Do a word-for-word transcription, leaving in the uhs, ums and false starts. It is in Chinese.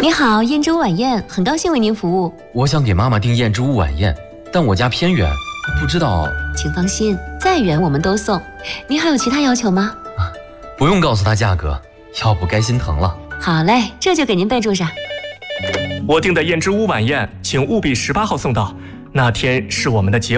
你好，燕之屋晚宴，很高兴为您服务。 我想给妈妈订燕之屋晚宴，但我家偏远，不知道。 请放心，再远我们都送。您还有其他要求吗？ 不用告诉她价格，要不该心疼了。 好嘞，这就给您备注上。 我订的燕之屋晚宴，请务必十八号送到，那天是我们的结婚